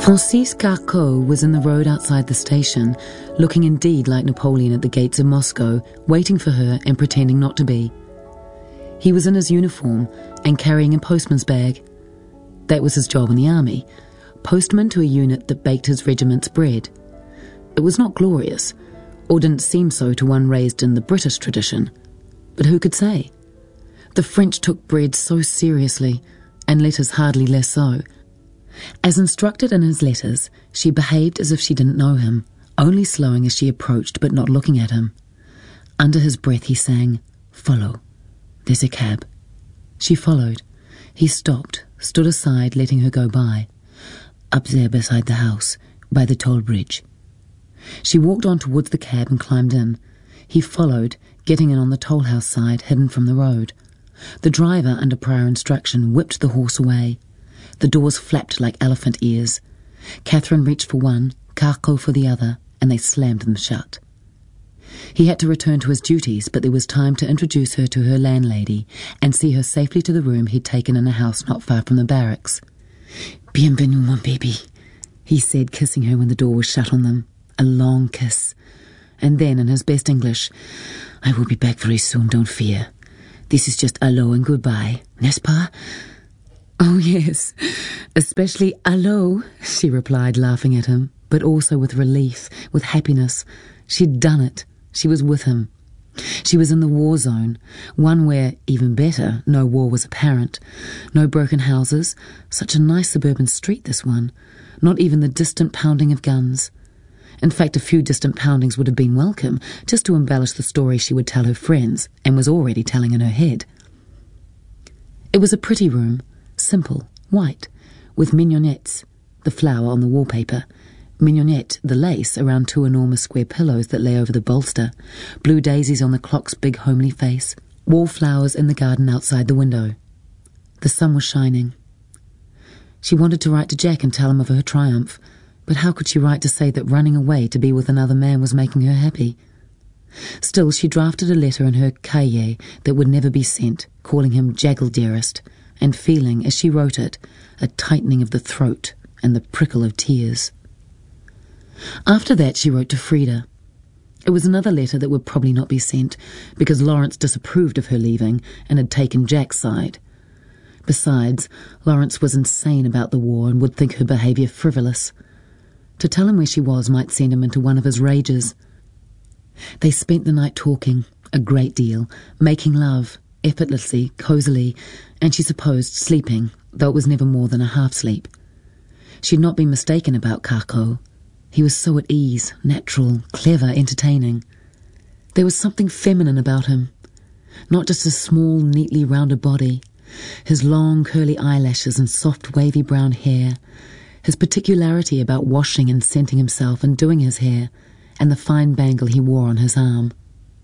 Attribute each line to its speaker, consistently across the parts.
Speaker 1: Francis Carcot was in the road outside the station, looking indeed like Napoleon at the gates of Moscow, waiting for her and pretending not to be. He was in his uniform and carrying a postman's bag. That was his job in the army, postman to a unit that baked his regiment's bread. It was not glorious, or didn't seem so to one raised in the British tradition. But who could say? The French took bread so seriously, and letters hardly less so. As instructed in his letters, she behaved as if she didn't know him, only slowing as she approached but not looking at him. Under his breath he sang, "Follow. There's a cab." She followed. He stopped, stood aside, letting her go by. "Up there beside the house, by the toll bridge." She walked on towards the cab and climbed in. He followed, getting in on the toll house side, hidden from the road. The driver, under prior instruction, whipped the horse away. The doors flapped like elephant ears. Catherine reached for one, Carcot for the other, and they slammed them shut. He had to return to his duties, but there was time to introduce her to her landlady and see her safely to the room he'd taken in a house not far from the barracks. "Bienvenue, mon baby," he said, kissing her when the door was shut on them. A long kiss. And then, in his best English, "I will be back very soon, don't fear. This is just hello and goodbye, n'est-ce pas?" "Oh, yes, especially hello," she replied, laughing at him, but also with relief, with happiness. She'd done it. She was with him. She was in the war zone, one where, even better, no war was apparent. No broken houses, such a nice suburban street this one, not even the distant pounding of guns. In fact, a few distant poundings would have been welcome, just to embellish the story she would tell her friends, and was already telling in her head. It was a pretty room, simple, white, with mignonettes, the flower on the wallpaper, mignonette, the lace, around two enormous square pillows that lay over the bolster, blue daisies on the clock's big homely face, wallflowers in the garden outside the window. The sun was shining. She wanted to write to Jack and tell him of her triumph, but how could she write to say that running away to be with another man was making her happy? Still, she drafted a letter in her cahier that would never be sent, calling him Jaggle dearest, and feeling, as she wrote it, a tightening of the throat and the prickle of tears. After that she wrote to Frida. It was another letter that would probably not be sent, because Lawrence disapproved of her leaving and had taken Jack's side. Besides, Lawrence was insane about the war and would think her behaviour frivolous. To tell him where she was might send him into one of his rages. They spent the night talking, a great deal, making love, effortlessly, cosily, and she supposed sleeping, though it was never more than a half-sleep. She'd not been mistaken about Carcot. He was so at ease, natural, clever, entertaining. There was something feminine about him, not just his small, neatly rounded body, his long, curly eyelashes and soft, wavy brown hair, his particularity about washing and scenting himself and doing his hair, and the fine bangle he wore on his arm.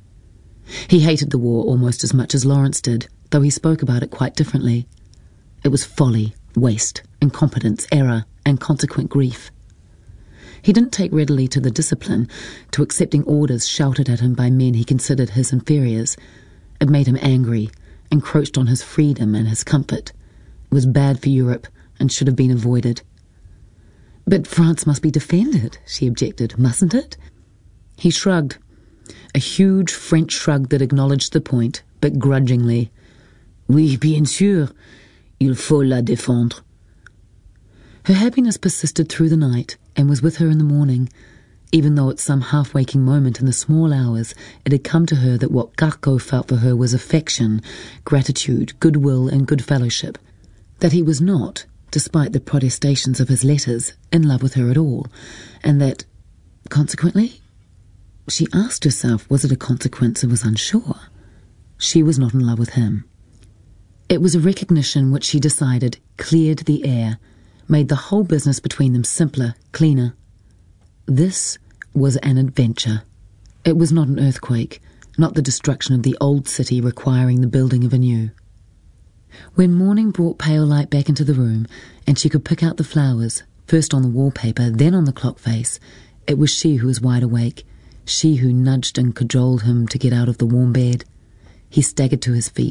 Speaker 1: He hated the war almost as much as Lawrence did, though he spoke about it quite differently. It was folly, waste, incompetence, error, and consequent grief. He didn't take readily to the discipline, to accepting orders shouted at him by men he considered his inferiors. It made him angry, encroached on his freedom and his comfort. It was bad for Europe, and should have been avoided. "But France must be defended," she objected, "mustn't it?" He shrugged. A huge French shrug that acknowledged the point, but grudgingly. "Oui, bien sûr. Il faut la défendre." Her happiness persisted through the night and was with her in the morning, even though at some half-waking moment in the small hours it had come to her that what Carcot felt for her was affection, gratitude, goodwill and good fellowship, that he was not, despite the protestations of his letters, in love with her at all, and that, consequently, she asked herself, was it a consequence and was unsure? She was not in love with him. It was a recognition which she decided cleared the air, made the whole business between them simpler, cleaner. This was an adventure. It was not an earthquake, not the destruction of the old city requiring the building of a new. When morning brought pale light back into the room, and she could pick out the flowers, first on the wallpaper, then on the clock face, it was she who was wide awake, she who nudged and cajoled him to get out of the warm bed. He staggered to his feet,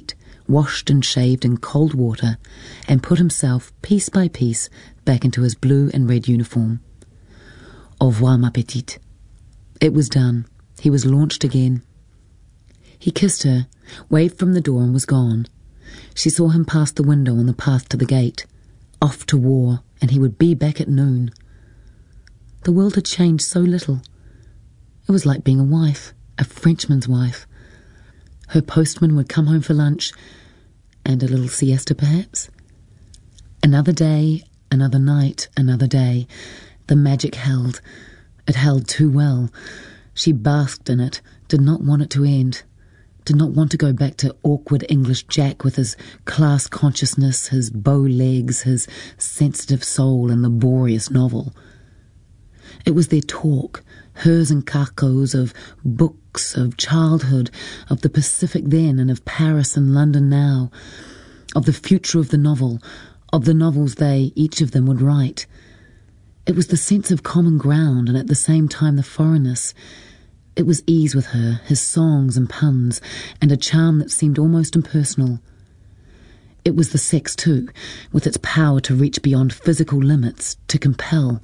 Speaker 1: washed and shaved in cold water, and put himself, piece by piece, back into his blue and red uniform. Au revoir, ma petite. It was done. He was launched again. He kissed her, waved from the door, and was gone. She saw him pass the window on the path to the gate, off to war, and he would be back at noon. The world had changed so little. It was like being a wife, a Frenchman's wife. Her postman would come home for lunch, and a little siesta perhaps. Another day, another night, another day. The magic held. It held too well. She basked in it, did not want it to end, did not want to go back to awkward English Jack with his class consciousness, his bow legs, his sensitive soul, and laborious novel. It was their talk, hers and Carco's, of books, of childhood, of the Pacific then and of Paris and London now, of the future of the novel, of the novels they, each of them, would write. It was the sense of common ground and at the same time the foreignness. It was ease with her, his songs and puns, and a charm that seemed almost impersonal. It was the sex too, with its power to reach beyond physical limits, to compel.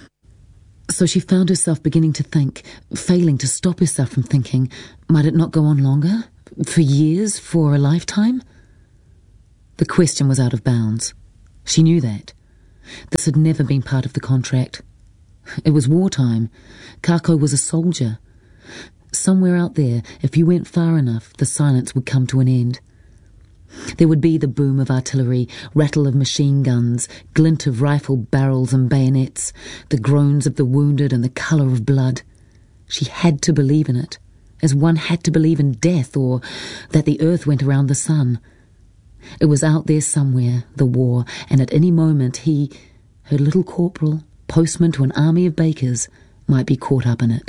Speaker 1: So she found herself beginning to think, failing to stop herself from thinking, might it not go on longer? For years? For a lifetime? The question was out of bounds. She knew that. This had never been part of the contract. It was wartime. Carco was a soldier. Somewhere out there, if you went far enough, the silence would come to an end. There would be the boom of artillery, rattle of machine guns, glint of rifle barrels and bayonets, the groans of the wounded and the colour of blood. She had to believe in it, as one had to believe in death or that the earth went around the sun. It was out there somewhere, the war, and at any moment he, her little corporal, postman to an army of bakers, might be caught up in it.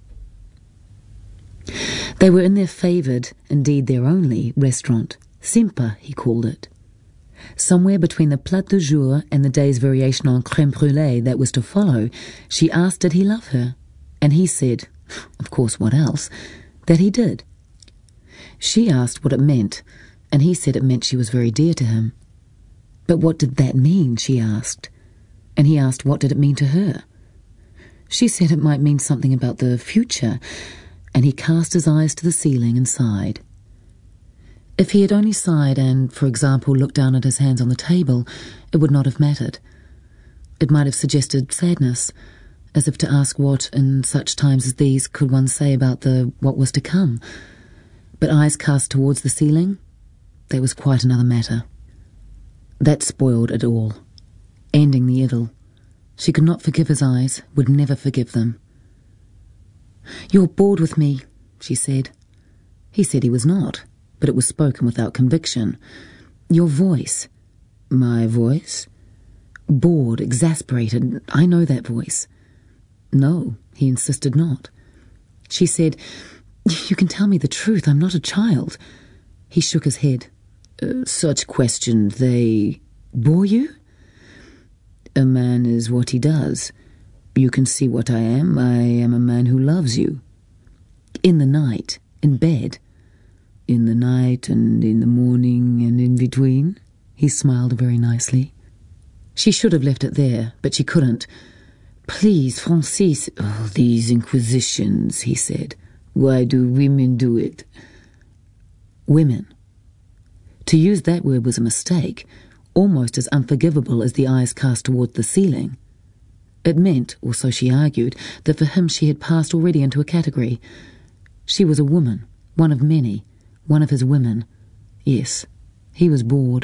Speaker 1: They were in their favoured, indeed their only, restaurant. Simpa, he called it. Somewhere between the plat du jour and the day's variation on crème brûlée that was to follow, she asked did he love her, and he said, of course what else, that he did. She asked what it meant, and he said it meant she was very dear to him. But what did that mean, she asked, and he asked what did it mean to her. She said it might mean something about the future, and he cast his eyes to the ceiling and sighed. If he had only sighed and, for example, looked down at his hands on the table, it would not have mattered. It might have suggested sadness, as if to ask what, in such times as these, could one say about what was to come. But eyes cast towards the ceiling, that was quite another matter. That spoiled it all, ending the idyll. She could not forgive his eyes, would never forgive them. "You're bored with me," she said. He said he was not, but it was spoken without conviction. "Your voice." "My voice?" Bored, exasperated. I know that voice. No, he insisted not. She said, "You can tell me the truth. I'm not a child." He shook his head. Such questions, they bore you?" "A man is what he does. You can see what I am. I am a man who loves you." "In the night, in bed." "In the night and in the morning and in between?" He smiled very nicely. She should have left it there, but she couldn't. "Please, Francis." "Oh, these inquisitions," he said. "Why do women do it?" Women. To use that word was a mistake, almost as unforgivable as the eyes cast toward the ceiling. It meant, or so she argued, that for him she had passed already into a category. She was a woman, one of many, one of his women. Yes, he was bored.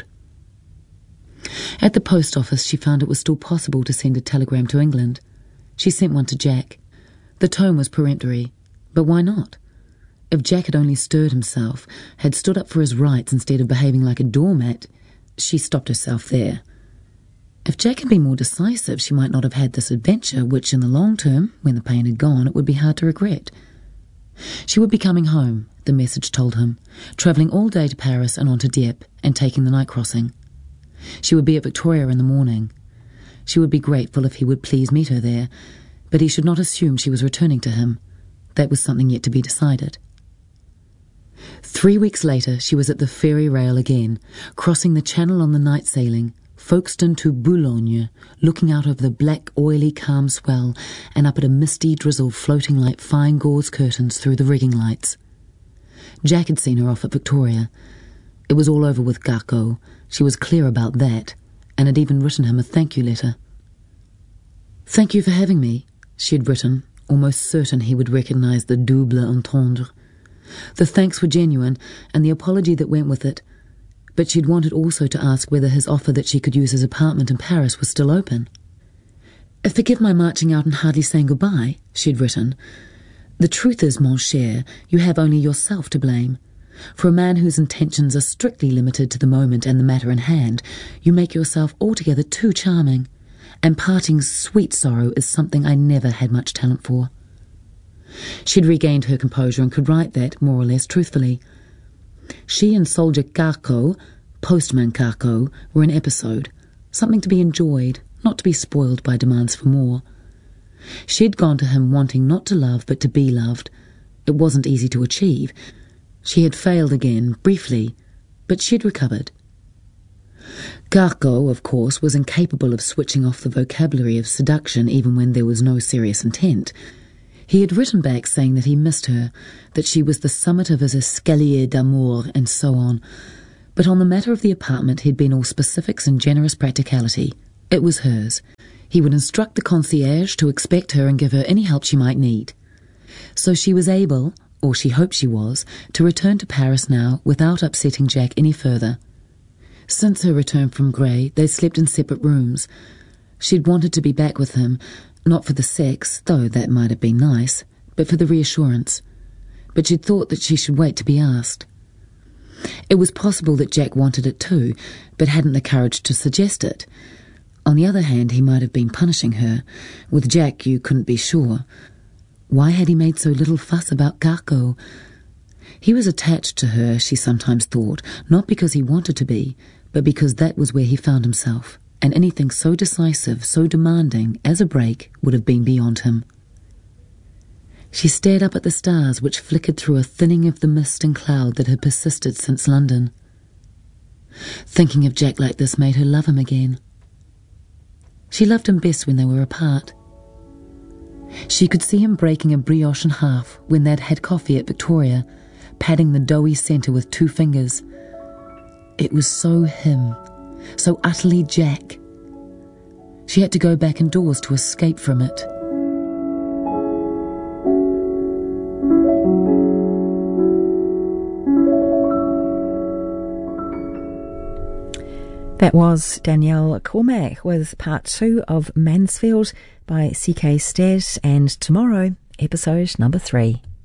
Speaker 1: At the post office she found it was still possible to send a telegram to England. She sent one to Jack. The tone was peremptory, but why not? If Jack had only stirred himself, had stood up for his rights instead of behaving like a doormat, she stopped herself there. If Jack had been more decisive, she might not have had this adventure, which in the long term, when the pain had gone, it would be hard to regret. She would be coming home, the message told him, travelling all day to Paris and on to Dieppe, and taking the night crossing. She would be at Victoria in the morning. She would be grateful if he would please meet her there, but he should not assume she was returning to him. That was something yet to be decided. 3 weeks later, she was at the ferry rail again, crossing the channel on the night sailing, Folkestone to Boulogne, looking out over the black, oily, calm swell and up at a misty drizzle floating like fine gauze curtains through the rigging lights. Jack had seen her off at Victoria. It was all over with Garco. She was clear about that, and had even written him a thank you letter. "Thank you for having me," she had written, almost certain he would recognise the double entendre. The thanks were genuine, and the apology that went with it, but she'd wanted also to ask whether his offer that she could use his apartment in Paris was still open. "Forgive my marching out and hardly saying goodbye," she'd written. "The truth is, mon cher, you have only yourself to blame. For a man whose intentions are strictly limited to the moment and the matter in hand, you make yourself altogether too charming, and parting's sweet sorrow is something I never had much talent for." She'd regained her composure and could write that, more or less, truthfully. She and soldier Garco, postman Garco, were an episode, something to be enjoyed, not to be spoiled by demands for more. She'd gone to him wanting not to love but to be loved. It wasn't easy to achieve. She had failed again, briefly, but she'd recovered. Garco, of course, was incapable of switching off the vocabulary of seduction even when there was no serious intent. He had written back saying that he missed her, that she was the summit of his escalier d'amour, and so on. But on the matter of the apartment he'd been all specifics and generous practicality. It was hers. He would instruct the concierge to expect her and give her any help she might need. So she was able, or she hoped she was, to return to Paris now without upsetting Jack any further. Since her return from Grey, they'd slept in separate rooms. She'd wanted to be back with him, not for the sex, though that might have been nice, but for the reassurance. But she'd thought that she should wait to be asked. It was possible that Jack wanted it too, but hadn't the courage to suggest it. On the other hand, he might have been punishing her. With Jack, you couldn't be sure. Why had he made so little fuss about Garco? He was attached to her, she sometimes thought, not because he wanted to be, but because that was where he found himself, and anything so decisive, so demanding, as a break, would have been beyond him. She stared up at the stars which flickered through a thinning of the mist and cloud that had persisted since London. Thinking of Jack like this made her love him again. She loved him best when they were apart. She could see him breaking a brioche in half when they'd had coffee at Victoria, patting the doughy centre with 2 fingers. It was so him, so utterly Jack. She had to go back indoors to escape from it.
Speaker 2: That was Danielle Cormack with part 2 of Mansfield by C.K. Statt, and tomorrow, episode number 3.